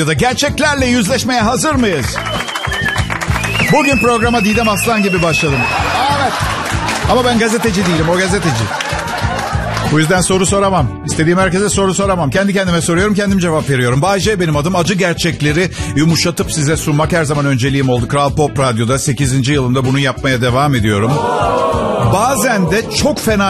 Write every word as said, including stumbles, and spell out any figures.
Gerçeklerle yüzleşmeye hazır mıyız? Bugün programa Didem Aslan gibi başladım. Evet. Ama ben gazeteci değilim, o gazeteci. Bu yüzden soru soramam. İstediğim herkese soru soramam. Kendi kendime soruyorum, kendim cevap veriyorum. Bay J benim adım. Acı gerçekleri yumuşatıp size sunmak her zaman önceliğim oldu. Kral Pop Radyo'da sekizinci yılımda bunu yapmaya devam ediyorum. Bazen de çok fena